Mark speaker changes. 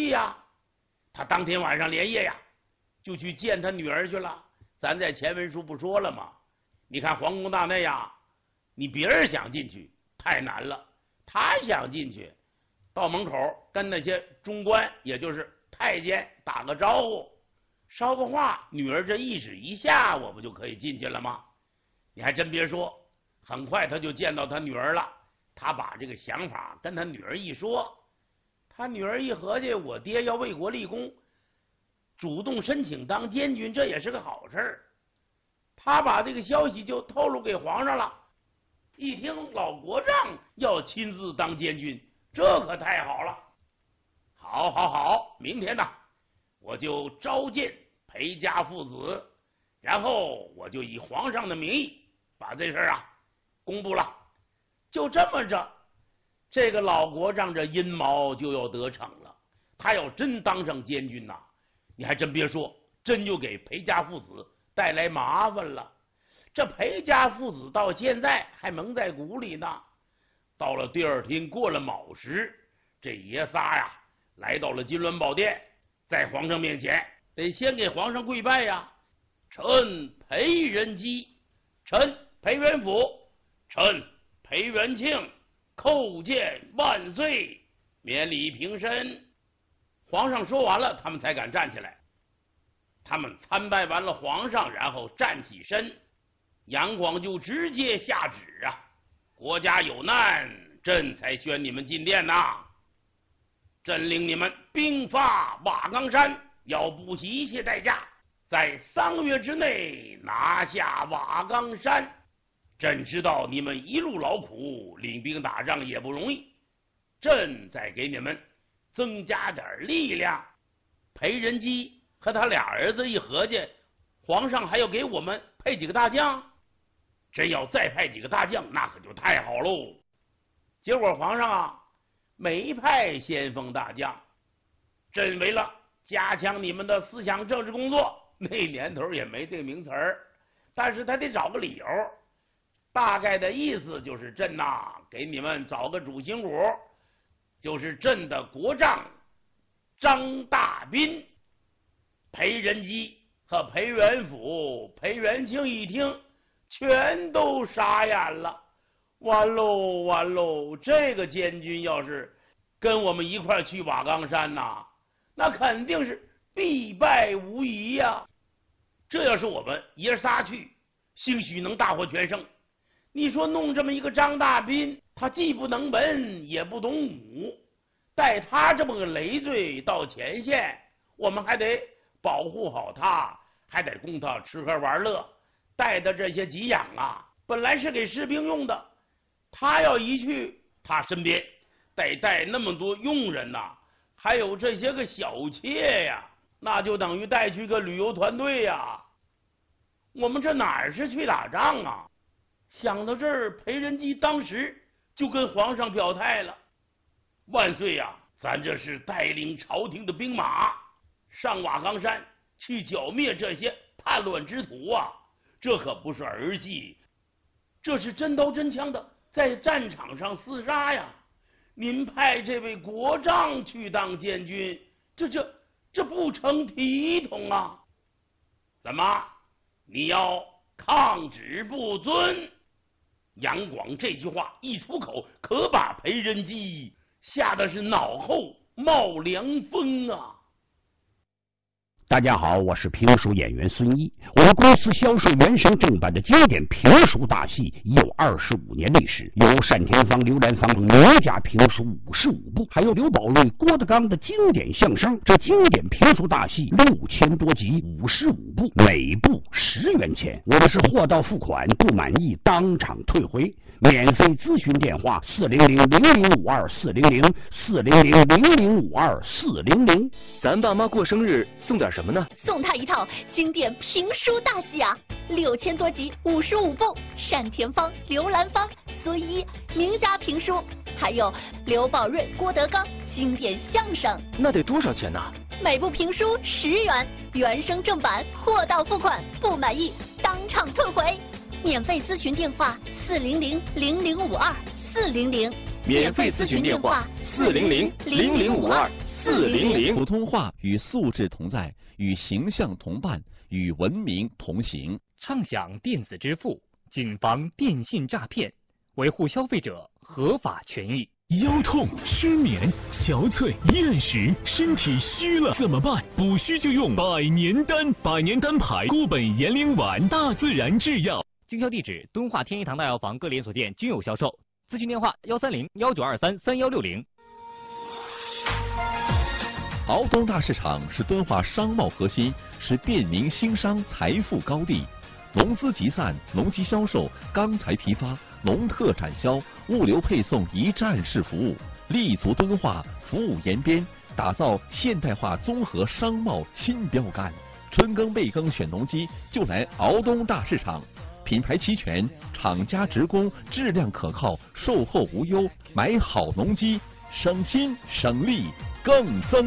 Speaker 1: 气呀。他当天晚上连夜呀，就去见他女儿去了。咱在前文书不说了吗？你看皇宫大内呀，你别人想进去太难了，他想进去，到门口跟那些中官，也就是太监打个招呼，捎个话，女儿这一指一下，我不就可以进去了吗？你还真别说，很快他就见到他女儿了。他把这个想法跟他女儿一说，他女儿一合计，我爹要为国立功，主动申请当监军，这也是个好事。他把这个消息就透露给皇上了。一听老国丈要亲自当监军，这可太好了。好，明天呢，我就召见裴家父子，然后我就以皇上的名义把这事啊公布了。就这么着，这个老国丈这阴谋就要得逞了。他要真当上监军呐，你还真别说，真就给裴家父子带来麻烦了。这裴家父子到现在还蒙在鼓里呢。到了第二天过了卯时，这爷仨呀来到了金銮宝殿，在皇上面前得先给皇上跪拜呀。臣裴仁基，臣裴元辅，臣裴元庆叩见万岁，免礼平身。皇上说完了，他们才敢站起来。他们参拜完了皇上，然后站起身，杨广就直接下旨啊，国家有难，朕才宣你们进殿呐。朕令你们兵发瓦岗山，要不惜一切代价，在3个月之内拿下瓦岗山。朕知道你们一路劳苦，领兵打仗也不容易，朕再给你们增加点力量。裴仁基和他俩儿子一合计，皇上还要给我们配几个大将，真要再派几个大将，那可就太好喽。结果皇上啊没派先锋大将，朕为了加强你们的思想政治工作，那年头也没这个名词儿，但是他得找个理由。大概的意思就是朕呐给你们找个主心骨，就是朕的国丈张大斌。裴仁基和裴元辅、裴元庆一听，全都傻眼了。完喽，这个监军要是跟我们一块去瓦岗山呐，那肯定是必败无疑呀。这要是我们爷仨去，兴许能大获全胜。你说弄这么一个张大斌，他既不能文也不懂武，带他这么个累赘到前线，我们还得保护好他，还得供他吃喝玩乐，带的这些给养啊，本来是给士兵用的，他要一去，他身边得带那么多佣人呐，还有这些个小妾呀，那就等于带去个旅游团队呀。我们这哪是去打仗啊？想到这儿，裴仁基当时就跟皇上表态了：万岁呀，咱这是带领朝廷的兵马上瓦岗山去剿灭这些叛乱之徒啊，这可不是儿戏，这是真刀真枪的在战场上厮杀呀。您派这位国丈去当监军，这不成体统啊。怎么你要抗旨不遵？杨广这句话一出口，可把裴仁基吓得是脑后冒凉风啊。
Speaker 2: 大家好，我是评书演员孙一。我们公司销售原声正版的经典评书大戏已有25年历史，有单田芳、刘兰芳名家评书55部，还有刘宝瑞、郭德纲的经典相声。这经典评书大戏6000多集，55部，每部10元钱。我们是货到付款，不满意当场退回。免费咨询电话400-0052-400，400-0052-400。
Speaker 3: 咱爸妈过生日送点什么呢？
Speaker 4: 送他一套经典评书大戏啊，6000多集，55部，单田芳、刘兰芳、孙一名家评书，还有刘宝瑞、郭德纲经典相声。
Speaker 3: 那得多少钱呢？
Speaker 4: 每部评书10元，原声正版，货到付款，不满意当场退回。免费咨询电话400-0052-400，
Speaker 3: 免费咨询电话400-0052-400。 400。
Speaker 5: 普通话与素质同在，与形象同伴，与文明同行。
Speaker 6: 畅享电子支付，谨防电信诈骗，维护消费者合法权益。
Speaker 7: 腰痛、失眠、憔悴、厌食，身体虚了怎么办？补虚就用百年丹，百年丹牌固本延龄丸，大自然制药。
Speaker 6: 经销地址：敦化天一堂大药房各连锁店均有销售。咨询电话：130-1923-3160。
Speaker 5: 敖东大市场是敦化商贸核心，是便民兴商财富高地。农资集散、农机销售、钢材批发、农特展销、物流配送一站式服务，立足敦化，服务延边，打造现代化综合商贸新标杆。春耕备耕选农机就来敖东大市场，品牌齐全，厂家直供，质量可靠，售后无忧，买好农机省心省力更增